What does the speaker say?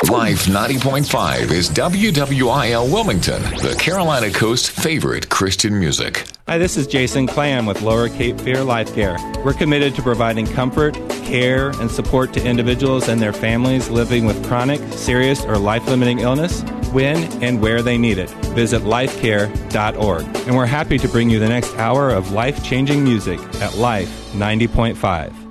Life 90.5 is WWIL Wilmington, the Carolina Coast's favorite Christian music. Hi, this is Jason Clam with Lower Cape Fear Life Care. We're committed to providing comfort, care, and support to individuals and their families living with chronic, serious, or life-limiting illness when and where they need it. Visit lifecare.org. And we're happy to bring you the next hour of life-changing music at Life 90.5.